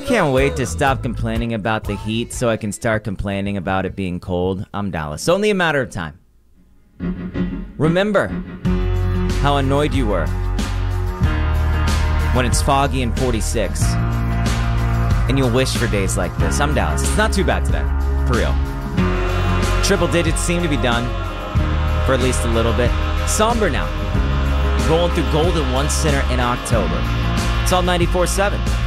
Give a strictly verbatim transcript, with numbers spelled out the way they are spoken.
can't wait to stop complaining about the heat so I can start complaining about it being cold. I'm Dallas. It's only a matter of time. Remember how annoyed you were when it's foggy and forty-six. And you'll wish for days like this. I'm Dallas. It's not too bad today. For real. Triple digits seem to be done. For at least a little bit. Somber now. Rolling through Golden One Center in October. It's all ninety-four seven.